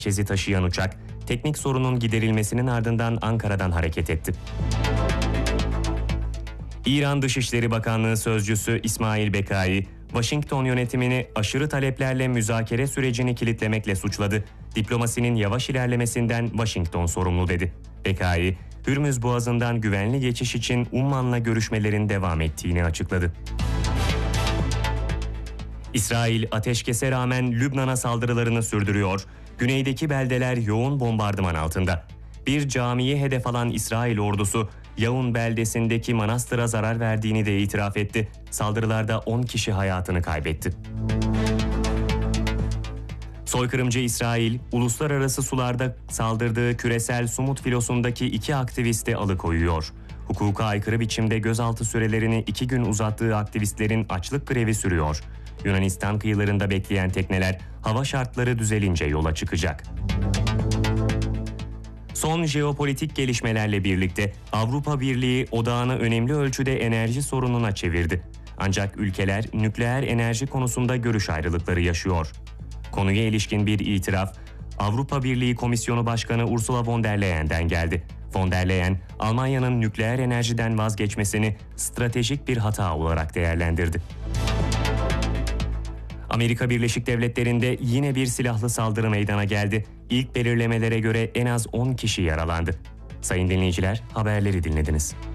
merkezi taşıyan uçak, teknik sorunun giderilmesinin ardından Ankara'dan hareket etti. İran Dışişleri Bakanlığı Sözcüsü İsmail Bekai, Washington yönetimini aşırı taleplerle müzakere sürecini kilitlemekle suçladı. Diplomasinin yavaş ilerlemesinden Washington sorumlu dedi. Bekai, Hürmüz Boğazı'ndan güvenli geçiş için Umman'la görüşmelerin devam ettiğini açıkladı. İsrail ateşkese rağmen Lübnan'a saldırılarını sürdürüyor. Güneydeki beldeler yoğun bombardıman altında. Bir camiyi hedef alan İsrail ordusu, Yavun beldesindeki manastıra zarar verdiğini de itiraf etti. Saldırılarda 10 kişi hayatını kaybetti. Soykırımcı İsrail, uluslararası sularda saldırdığı küresel Sumut filosundaki 2 aktivisti alıkoyuyor. Hukuka aykırı biçimde gözaltı sürelerini 2 gün uzattığı aktivistlerin açlık grevi sürüyor. Yunanistan kıyılarında bekleyen tekneler hava şartları düzelince yola çıkacak. Son jeopolitik gelişmelerle birlikte Avrupa Birliği odağını önemli ölçüde enerji sorununa çevirdi. Ancak ülkeler nükleer enerji konusunda görüş ayrılıkları yaşıyor. Konuya ilişkin bir itiraf Avrupa Birliği Komisyonu Başkanı Ursula von der Leyen'den geldi. Von der Leyen, Almanya'nın nükleer enerjiden vazgeçmesini stratejik bir hata olarak değerlendirdi. Amerika Birleşik Devletleri'nde yine bir silahlı saldırı meydana geldi. İlk belirlemelere göre en az 10 kişi yaralandı. Sayın dinleyiciler, haberleri dinlediniz.